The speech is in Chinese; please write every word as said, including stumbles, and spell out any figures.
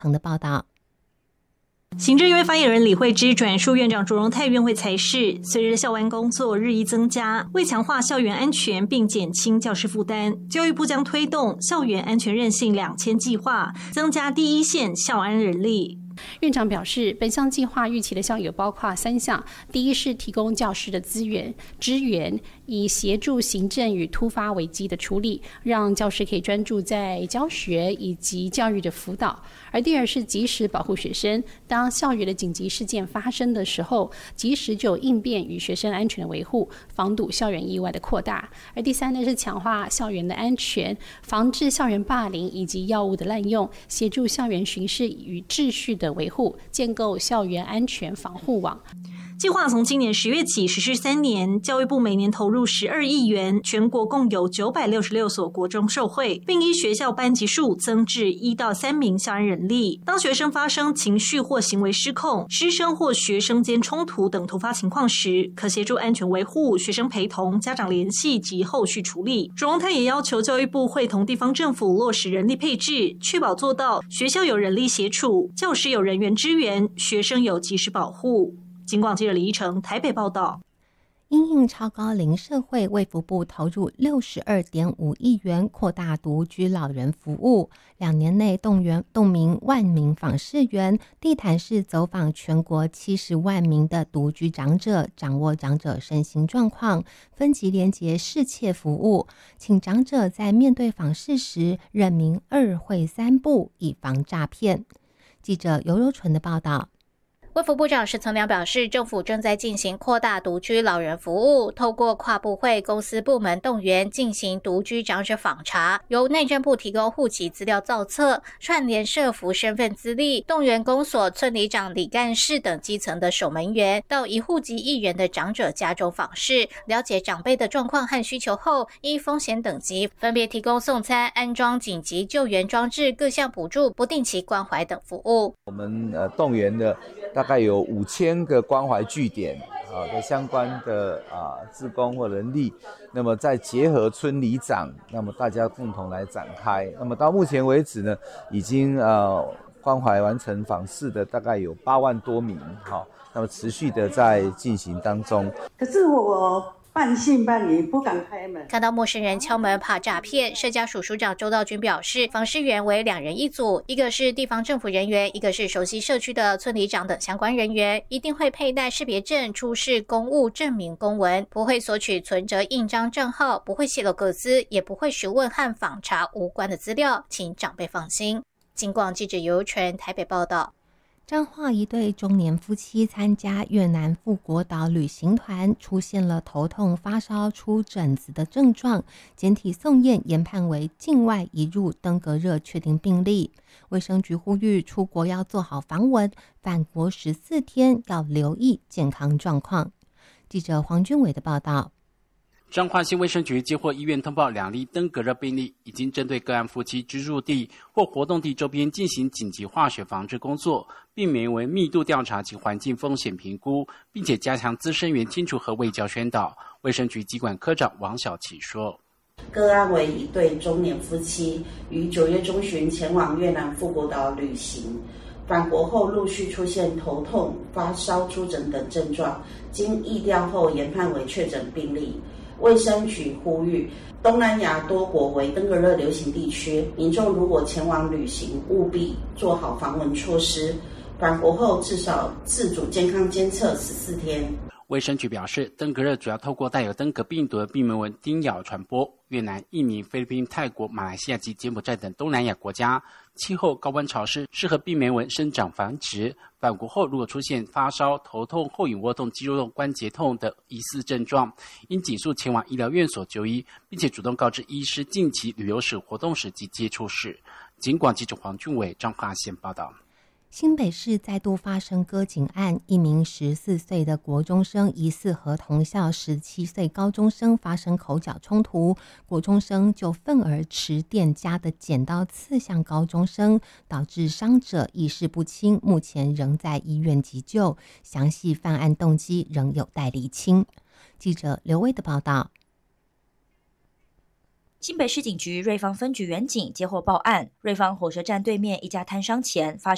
腾的报道。 行政院发言人李惠芝转述院长卓荣泰院会裁示，随着校安工作日益增加，为强化校园安全并减轻教师负担，教育部将推动校园安全韧性两千计划，增加第一线校安人力。 院长表示，本项计划预期的项有包括三项：第一是提供教师的资源支援，以协助行政与突发危机的处理，让教师可以专注在教学以及教育的辅导；而第二是及时保护学生，当校园的紧急事件发生的时候，及时就有应变与学生安全的维护，防堵校园意外的扩大；而第三呢是强化校园的安全，防治校园霸凌以及药物的滥用，协助校园巡视与秩序的维护，建构校园安全防护网。 计划从今年十月起实施三年，教育部每年投入十二亿元，全国共有九百六十六所国中受惠，并依学校班级数增至一到三名校安人力。当学生发生情绪或行为失控、师生或学生间冲突等突发情况时，可协助安全维护、学生陪同、家长联系及后续处理。卓荣泰也要求教育部会同地方政府落实人力配置，确保做到学校有人力协助，教师有人员支援，学生有及时保护。警广记者李依成台北报道。 因应超高龄社会，卫福部投入六十二点五亿元扩大独居老人服务，两年内动员动名万名访视员，地毯式走访全国七十万名的独居长者，掌握长者身心状况，分级连结适切服务，请长者在面对访视时认明二会三不，以防诈骗。记者尤柔纯的报道。 卫福部长石曾良表示，政府正在进行扩大独居老人服务，透过跨部会、公司部门动员进行独居长者访查，由内政部提供户籍资料造册，串联社福身份资历，动员公所、村里长、里干事等基层的守门员到一户籍一人的长者家中访视，了解长辈的状况和需求后，依风险等级分别提供送餐、安装紧急救援装置、各项补助、不定期关怀等服务。 我们呃动员的大概有五千个关怀据点啊的相关的啊志工或人力，那么再结合村里长，那么大家共同来展开。那么到目前为止呢，已经呃关怀完成访视的大概有八万多名，好，那么持续的在进行当中。 可是我半信半疑，不敢开门。 看到陌生人敲门怕诈骗，社家署署长周道军表示，访视员为两人一组，一个是地方政府人员，一个是熟悉社区的村里长等相关人员，一定会佩戴识别证出示公务证明公文，不会索取存折印章账号，不会泄露个资，也不会询问和访查无关的资料，请长辈放心。警广记者尤纯台北报道。 彰化一对中年夫妻参加越南富国岛旅行团，出现了头痛、发烧、出疹子的症状，检体送验研判为境外移入登革热确定病例。卫生局呼吁出国要做好防蚊，返国十四天要留意健康状况。记者黄君伟的报道。 彰化县卫生局接获医院通报两例登革热病例，已经针对个案夫妻居住地或活动地周边进行紧急化学防治工作，并名为密度调查及环境风险评估，并且加强资深员清除和卫教宣导。卫生局疾管科长王小琪说， 个案为一对中年夫妻，于九月中旬前往越南富国岛旅行，返国后陆续出现头痛、发烧、出疹等症状，经疫调后研判为确诊病例。卫生局呼吁，东南亚多国为登革热流行地区，民众如果前往旅行，务必做好防蚊措施，返国后至少自主健康监测十四天。 卫生局表示，登革热主要透过带有登革病毒的病媒蚊叮咬传播。越南、印尼、菲律宾、泰国、马来西亚及柬埔寨等东南亚国家，气候高温潮湿，适合病媒蚊生长繁殖。返国后如果出现发烧、头痛、后隐窝痛、肌肉痛、关节痛的疑似症状，应紧速前往医疗院所就医，并且主动告知医师近期旅游史、活动史及接触史。警广记者黄俊伟彰化县报道。 新北市再度发生割颈案，一名十四岁的国中生疑似和同校十七岁高中生发生口角冲突，国中生就愤而持店家的剪刀刺向高中生，导致伤者意识不清，目前仍在医院急救，详细犯案动机仍有待厘清。记者刘威的报道。 新北市警局瑞芳分局员警接获报案，瑞芳火车站对面一家摊商前发生